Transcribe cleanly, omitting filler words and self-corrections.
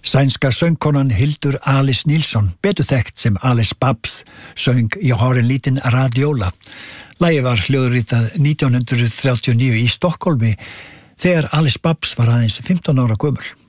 Sænska söngkonan Hildur Alice Nilsson, betur þekkt sem Alice Babs, söng Ég har en liten radiola. Lagið var hljóðritað 1939 í Stokkólmi þegar Alice Babs var aðeins 15 ára gömul.